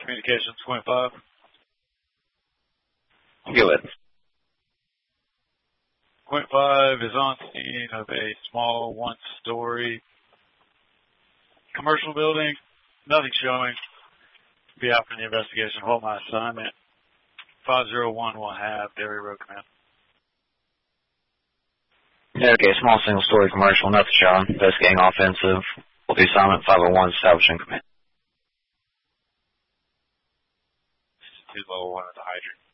Communications, point 5. Go ahead. Point 5 is on scene of a small one-story commercial building. Nothing showing. Be out for the investigation. Hold my assignment. 501 will have Dairy Road Command. Yeah, okay, small single-story commercial, nothing showing. Investigating offensive. Will be assignment 501, establishing command. 2 level 1 at the hydrant.